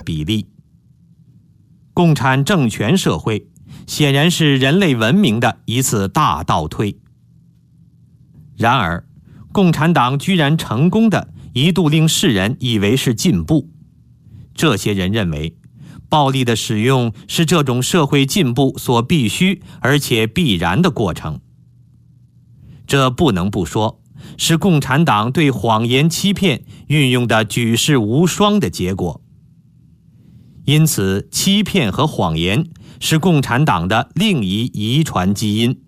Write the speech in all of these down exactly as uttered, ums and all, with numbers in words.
比例。共产政权社会显然是人类文明的一次大倒退。然而，共产党居然成功的一度令世人以为是进步。这些人认为，暴力的使用是这种社会进步所必须而且必然的过程。这不能不说是共产党对谎言欺骗运用的举世无双的结果。因此，欺骗和谎言是共产党的另一遗传基因。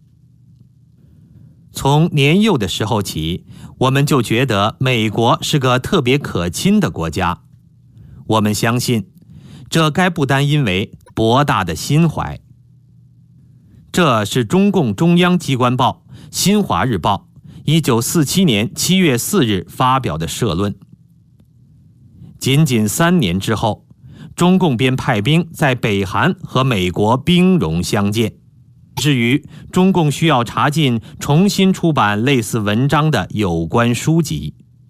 从年幼的时候起，我们就觉得美国是个特别可亲的国家。我们相信，这该不单因为博大的心怀。这是中共中央机关报《新华日报》一九四七年七月四日发表的社论。仅仅三年之后，中共便派兵在北韩和美国兵戎相见。至于中共需要查禁重新出版类似文章的有关书籍。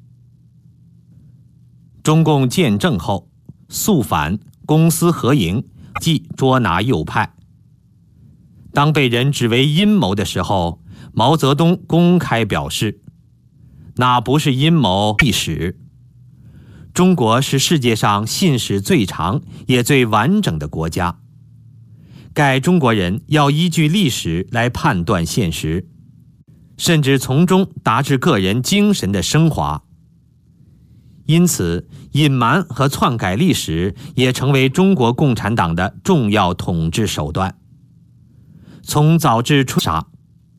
中共建政后，肃反、公私合营，即捉拿右派。当被人指为阴谋的时候，毛泽东公开表示，那不是阴谋，历史。中国是世界上信史最长也最完整的国家，盖中国人要依据历史来判断现实，甚至从中达至个人精神的升华。因此，隐瞒和篡改历史也成为中国共产党的重要统治手段。从早至初杀，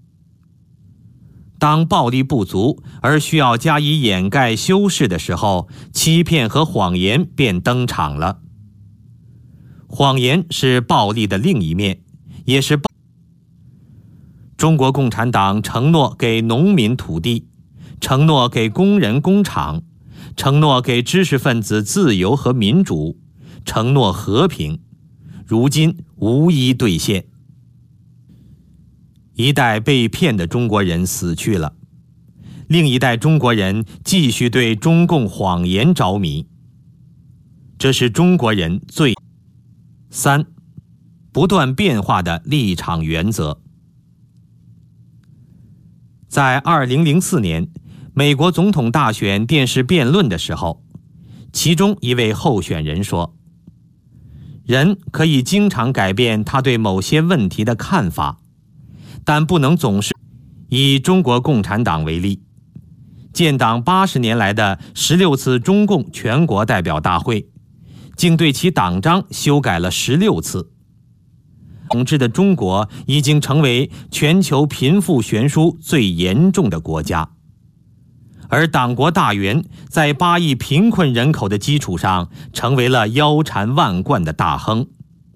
当暴力不足而需要加以掩盖修饰的时候，欺骗和谎言便登场了。谎言是暴力的另一面，也是暴中国共产党承诺给农民土地，承诺给工人工厂，承诺给知识分子自由和民主，承诺和平，如今无一兑现。一代被骗的中国人死去了，另一代中国人继续对中共谎言着迷。这是中国人最三不断变化的立场原则。在二零零四年美国总统大选电视辩论的时候，其中一位候选人说，人可以经常改变他对某些问题的看法，但不能总是。以中国共产党为例，建党八十年来的十六次中共全国代表大会，竟对其党章修改了十六次。统治的中国已经成为全球贫富悬殊最严重的国家，而党国大员在八亿贫困人口的基础上，成为了腰缠万贯的大亨。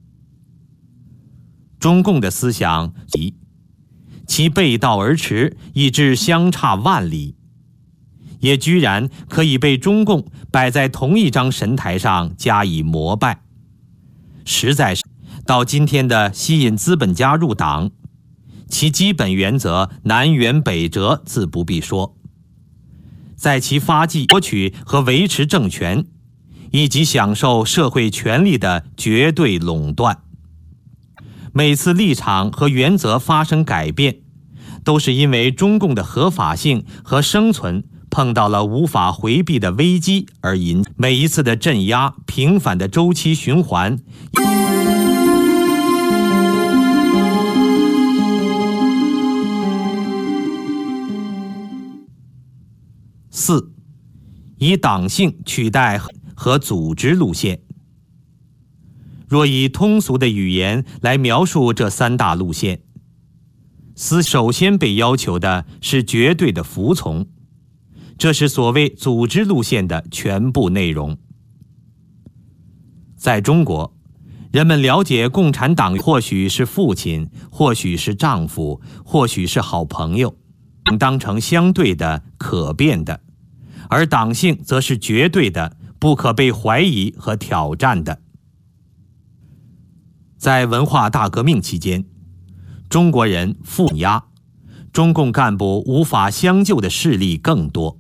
中共的思想其背道而驰，以致相差万里，也居然可以被中共摆在同一张神台上加以膜拜。实在是到今天的吸引资本家入党，其基本原则南辕北辙自不必说，在其发迹、夺取和维持政权，以及享受社会权力的绝对垄断。每次立场和原则发生改变，都是因为中共的合法性和生存碰到了无法回避的危机而引。每一次的镇压平反的周期循环。四，以党性取代和组织路线。若以通俗的语言来描述这三大路线，思首先被要求的是绝对的服从，这是所谓组织路线的全部内容。在中国，人们了解共产党或许是父亲，或许是丈夫，或许是好朋友，当成相对的、可变的，而党性则是绝对的、不可被怀疑和挑战的。在文化大革命期间，中国人负压，中共干部无法相救的事例更多。